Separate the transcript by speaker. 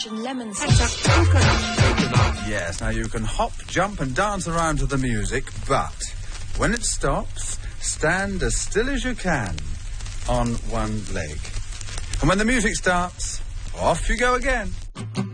Speaker 1: orange and lemon sauce. Coconut.
Speaker 2: Yes, now you can hop, jump and dance around to the music, but when it stops, stand as still as you can on one leg. And when the music starts, off you go again.